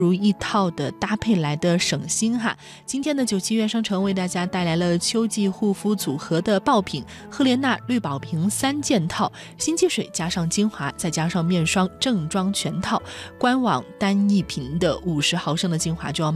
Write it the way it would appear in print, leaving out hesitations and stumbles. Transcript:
如一套的搭配来的省心哈。今天的97元商城为大家带来了秋季护肤组合的爆品赫莲娜绿宝瓶3件套，新气水加上精华再加上面霜正装全套，官网单一瓶的50毫升的精华就要